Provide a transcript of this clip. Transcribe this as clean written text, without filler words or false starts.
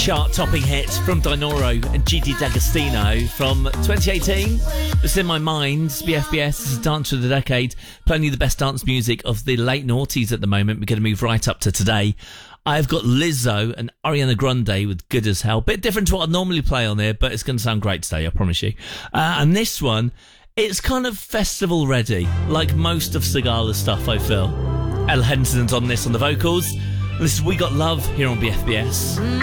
chart-topping hit from Dinoro and Gigi D'Agostino from 2018. It's in my mind. BFBS is a dance of the decade. Playing you the best dance music of the late noughties at the moment. We're going to move right up to today. I've got Lizzo and Ariana Grande with Good As Hell. Bit different to what I normally play on there, but it's going to sound great today, I promise you. And this one, it's kind of festival ready, like most of Sigala's stuff, I feel. Elle Henson's on this on the vocals. This is We Got Love here on BFBS.